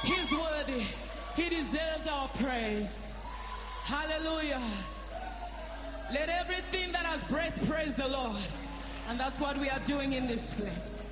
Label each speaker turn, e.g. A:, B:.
A: He's worthy. He deserves our praise. Hallelujah. Let everything that has breath praise the Lord. And that's what we are doing in this place.